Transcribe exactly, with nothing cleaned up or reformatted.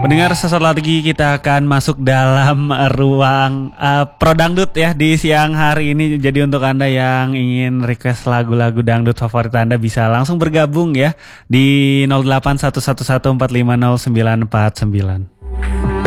Mendengar sesaat lagi kita akan masuk dalam uh, ruang uh, Pro Dangdut ya di siang hari ini. Jadi untuk Anda yang ingin request lagu-lagu dangdut favorit Anda bisa langsung bergabung ya di nol delapan satu satu satu empat lima nol sembilan empat sembilan.